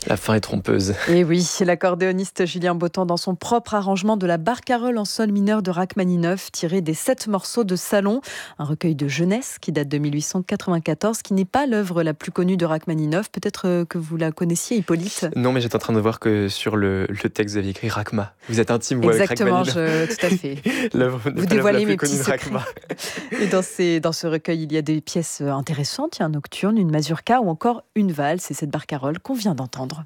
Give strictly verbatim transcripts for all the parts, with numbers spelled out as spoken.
La fin est trompeuse. Et oui, l'accordéoniste Julien Botton dans son propre arrangement de la barcarolle en sol mineur de Rachmaninov, tiré des sept morceaux de Salon, un recueil de jeunesse qui date de mille huit cent quatre-vingt-quatorze, qui n'est pas l'œuvre la plus connue de Rachmaninov. Peut-être que vous la connaissiez, Hippolyte ? Non, mais j'étais en train de voir que sur le, le texte, vous aviez écrit Rachma. Vous êtes intime, vous, avec Exactement, Rachmaninov. je, tout à fait. L'œuvre n'est Vous pas l'œuvre la dévoilez plus mes connue petits de secrets. Rachma. Et dans, ces, dans ce recueil, il y a des pièces intéressantes. Il y a un nocturne, une mazurka ou encore une valse. C'est cette barcarolle qu'on vient d'entendre.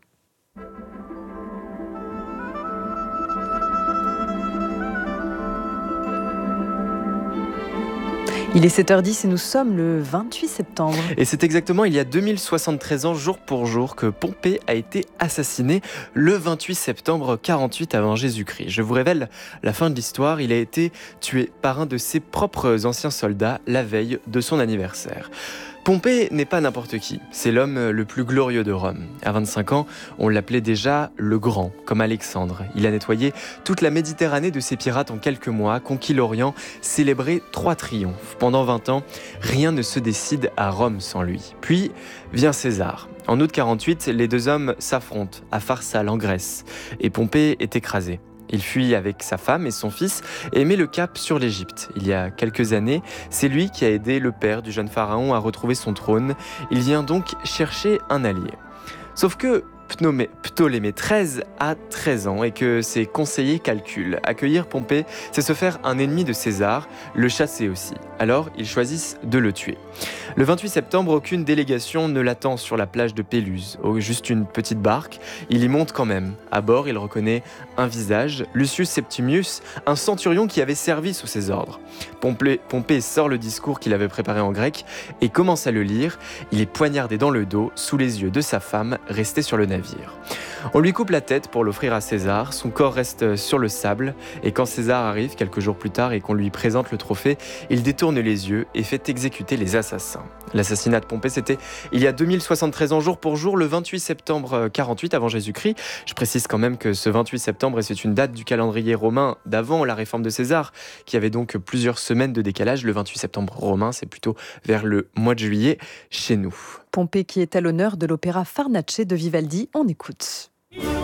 Il est sept heures dix et nous sommes le vingt-huit septembre. Et c'est exactement il y a deux mille soixante-treize ans, jour pour jour, que Pompée a été assassiné le vingt-huit septembre quarante-huit avant Jésus-Christ. Je vous révèle la fin de l'histoire. Il a été tué par un de ses propres anciens soldats la veille de son anniversaire. Pompée n'est pas n'importe qui, c'est l'homme le plus glorieux de Rome. À vingt-cinq ans, on l'appelait déjà le Grand, comme Alexandre. Il a nettoyé toute la Méditerranée de ses pirates en quelques mois, conquis l'Orient, célébré trois triomphes. Pendant vingt ans, rien ne se décide à Rome sans lui. Puis vient César. En août quarante-huit, les deux hommes s'affrontent à Pharsale en Grèce, et Pompée est écrasé. Il fuit avec sa femme et son fils et met le cap sur l'Égypte. Il y a quelques années, c'est lui qui a aidé le père du jeune pharaon à retrouver son trône. Il vient donc chercher un allié. Sauf que Ptolémée, Ptolémée treize a treize ans et que ses conseillers calculent. Accueillir Pompée, c'est se faire un ennemi de César, le chasser aussi. Alors, ils choisissent de le tuer. Le vingt-huit septembre, aucune délégation ne l'attend sur la plage de Péluse. Oh, juste une petite barque. Il y monte quand même. À bord, il reconnaît un visage, Lucius Septimius, un centurion qui avait servi sous ses ordres. Pompée, Pompée sort le discours qu'il avait préparé en grec et commence à le lire. Il est poignardé dans le dos, sous les yeux de sa femme, restée sur le navire. On lui coupe la tête pour l'offrir à César, son corps reste sur le sable et quand César arrive quelques jours plus tard et qu'on lui présente le trophée, il détourne les yeux et fait exécuter les assassins. L'assassinat de Pompée, c'était il y a deux mille soixante-treize ans jour pour jour, le vingt-huit septembre quarante-huit avant Jésus-Christ. Je précise quand même que ce vingt-huit septembre, et c'est une date du calendrier romain d'avant la réforme de César, qui avait donc plusieurs semaines de décalage. Le vingt-huit septembre romain, c'est plutôt vers le mois de juillet chez nous. Pompée qui est à l'honneur de l'opéra Farnace de Vivaldi. On écoute.